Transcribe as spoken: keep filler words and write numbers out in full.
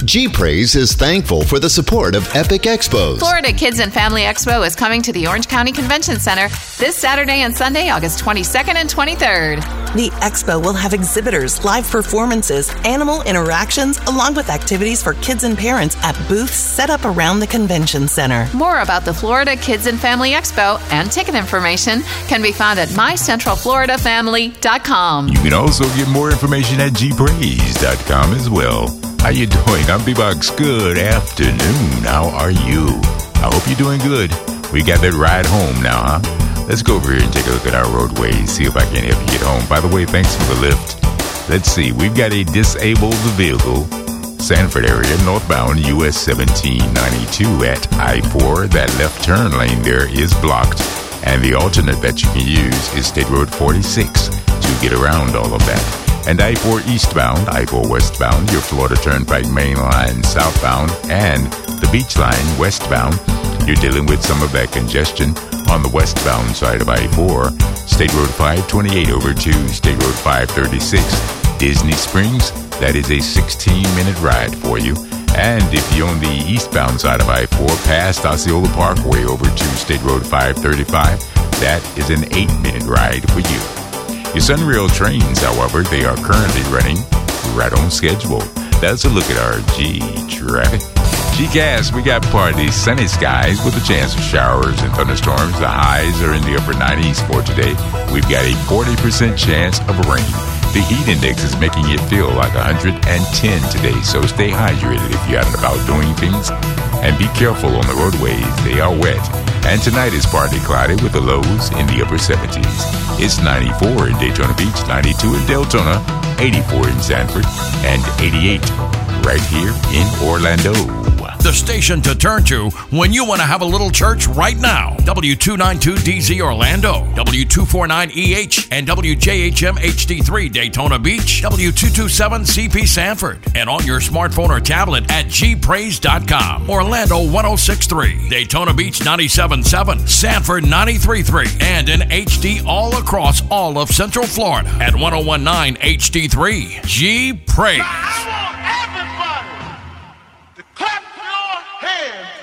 G-Praise is thankful for the support of Epic Expos. Florida Kids and Family Expo is coming to the Orange County Convention Center this Saturday and Sunday, August twenty-second and twenty-third. The expo will have exhibitors, live performances, animal interactions, along with activities for kids and parents at booths set up around the convention center. More about the Florida Kids and Family Expo and ticket information can be found at my central florida family dot com. You can also get more information at g praise dot com as well. How you doing? I'm B-Box. Good afternoon. How are you? I hope you're doing good. We got that ride home now, huh? Let's go over here and take a look at our roadways, see if I can help you get home. By the way, thanks for the lift. Let's see. We've got a disabled vehicle, Sanford area, northbound U S seventeen ninety-two at I four. That left turn lane there is blocked, and the alternate that you can use is State Road forty-six to get around all of that. And I four eastbound, I four westbound, your Florida Turnpike main line southbound, and the Beach Line westbound. You're dealing with some of that congestion on the westbound side of I four. State Road five twenty-eight over to State Road five thirty-six. Disney Springs, that is a sixteen-minute ride for you. And if you're on the eastbound side of I four, past Osceola Parkway over to State Road five thirty-five, that is an eight-minute ride for you. Your Sunrail trains, however, they are currently running right on schedule. That's a look at our G-Traffic. G-Cast, we got partly sunny skies with a chance of showers and thunderstorms. The highs are in the upper nineties for today. We've got a forty percent chance of rain. The heat index is making it feel like one hundred ten today, so stay hydrated if you're out and about doing things. And be careful on the roadways, they are wet. And tonight is partly cloudy with the lows in the upper seventies. It's ninety-four in Daytona Beach, ninety-two in Deltona, eighty-four in Sanford, and eighty-eight right here in Orlando. The station to turn to when you want to have a little church right now. W two ninety-two D Z Orlando, W two forty-nine E H, and W J H M H D three Daytona Beach, W two twenty-seven C P Sanford, and on your smartphone or tablet at g praise dot com. Orlando one oh six point three, Daytona Beach ninety-seven point seven, Sanford ninety-three point three, and in H D all across all of Central Florida at ten nineteen H D three. G Praise.